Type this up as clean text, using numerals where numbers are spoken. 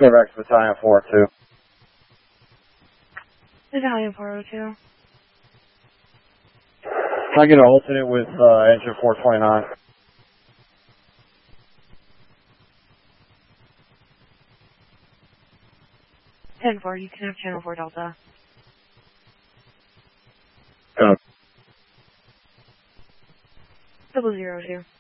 Go back to Battalion 402. Battalion 402. I get an alternate with engine 429. 10-4, you can have channel 4 Delta. Go. 002.